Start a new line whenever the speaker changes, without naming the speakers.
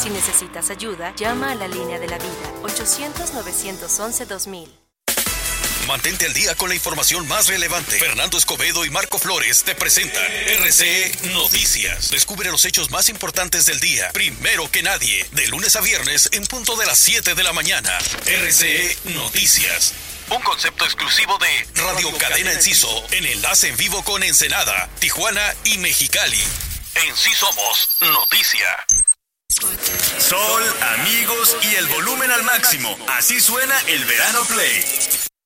Si necesitas ayuda, llama a la línea de la vida, 800-911-2000.
Mantente al día con la información más relevante. Fernando Escobedo y Marco Flores te presentan RCE Noticias. Descubre los hechos más importantes del día, primero que nadie, de lunes a viernes en punto de las 7 de la mañana. RCE Noticias. Un concepto exclusivo de Radio Cadena Enciso, en enlace en vivo con Ensenada, Tijuana y Mexicali. En Sí Somos Noticia.
Sol, amigos y el volumen al máximo. Así suena el Verano Play.